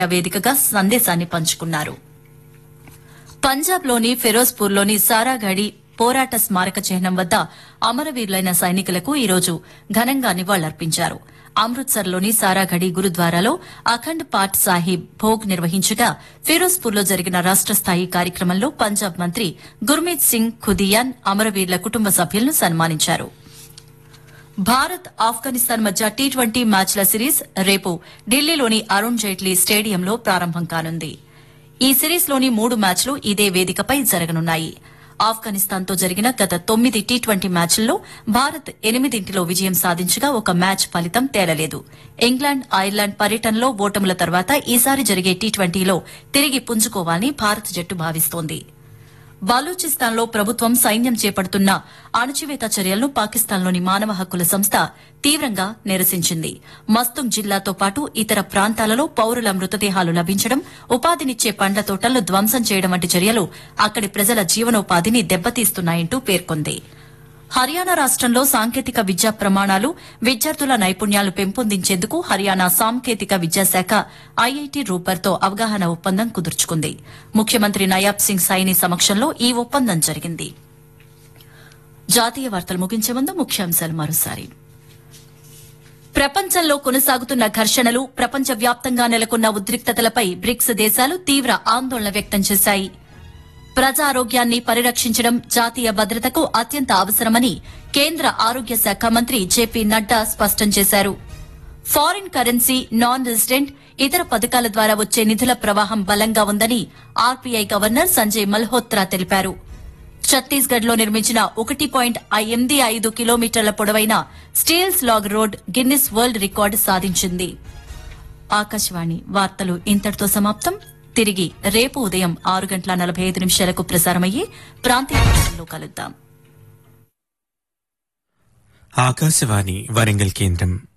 వేదికగా సందేశాన్ని పంచుకున్నారు. పంజాబ్లోని ఫిరోజ్పూర్లోని సారాఘడి పోరాట స్మారక చిహ్నం వద్ద అమరవీరులైన సైనికులకు ఈరోజు ఘనంగా నివాళులర్పించారు. అమృత్సర్లోని సారాఘడి గురుద్వారాలో అఖండ్ పాట్ సాహిబ్ భోగ్ నిర్వహించగా ఫిరోజ్పూర్లో జరిగిన రాష్ట స్థాయి కార్యక్రమంలో పంజాబ్ మంత్రి గుర్మీత్ సింగ్ ఖుదియాన్ అమరవీరుల కుటుంబ సభ్యులను సన్మానించారు. భారత్ ఆఫ్ఘనిస్తాన్ మధ్య టీ20 మ్యాచ్ల సిరీస్ రేపు ఢిల్లీలోని అరుణ్ జైట్లీ స్టేడియంలో ప్రారంభం కానుంది. ఈ సిరీస్లోని 3 మ్యాచ్లు ఇదే వేదికపై జరగనున్నాయి. ఆఫ్ఘనిస్తాన్తో జరిగిన గత 9 టీ20 మ్యాచ్ల్లో భారత్ 8 విజయం సాధించగా ఒక మ్యాచ్ ఫలితం తేలలేదు. ఇంగ్లాండ్, ఐర్లాండ్ పర్యటనలో ఓటముల తర్వాత ఈసారి జరిగే టీ20లో తిరిగి పుంజుకోవాలని భారత జట్టు భావిస్తోంది. బలూచిస్తాన్లో ప్రభుత్వం సైన్యం చేపడుతున్న అణచివేత చర్యలను పాకిస్తాన్లోని మానవ హక్కుల సంస్థ తీవ్రంగా నిరసించింది. మస్తుంగ్ జిల్లాతో పాటు ఇతర ప్రాంతాలలో పౌరుల మృతదేహాలు లభించడం, ఉపాధినిచ్చే పండ్ల తోటలను ధ్వంసం చేయడం వంటి చర్యలు అక్కడి ప్రజల జీవనోపాధిని దెబ్బతీస్తున్నాయంటూ పేర్కొంది. హర్యానా రాష్టంలో సాంకేతిక విద్యా ప్రమాణాలు, విద్యార్థుల నైపుణ్యాలు పెంపొందించేందుకు హర్యానా సాంకేతిక విద్యాశాఖ ఐఐటి రూపర్తో అవగాహన ఒప్పందం కుదుర్చుకుంది. ముఖ్యమంత్రి నయాబ్ సింగ్ సైని సమక్షంలో ఈ ఒప్పందం జరిగింది. జాతీయ వార్తలు ముగించే ముందు ముఖ్యాంశాలు మరోసారి. ప్రపంచంలో కొనసాగుతున్న ఘర్షణలు, ప్రపంచవ్యాప్తంగా నెలకొన్న ఉద్రిక్తతలపై బ్రిక్స్ దేశాలు తీవ్ర ఆందోళన వ్యక్తం చేశాయి. ప్రజారోగ్యాన్ని పరిరక్షించడం జాతీయ భద్రతకు అత్యంత అవసరమని కేంద్ర ఆరోగ్య శాఖ మంత్రి జేపీ నడ్డా స్పష్టం చేశారు. ఫారిన్ కరెన్సీ, నాన్ రెసిడెంట్, ఇతర పథకాల ద్వారా వచ్చే నిధుల ప్రవాహం బలంగా ఉందని ఆర్బీఐ గవర్నర్ సంజయ్ మల్హోత్రా తెలిపారు. ఛత్తీస్గఢ్లో నిర్మించిన 1.85 కిలోమీటర్ల పొడవైన steel slag road Guinness world record సాధించింది. ఆకాశవాణి వార్తలు ఇంతటితో సమాప్తం. తిరిగి రేపు ఉదయం 6:45 ప్రసారమయ్యే ప్రాంతీయ వార్తల్లో కలుద్దాం. ఆకాశవాణి వరంగల్ కేంద్రం.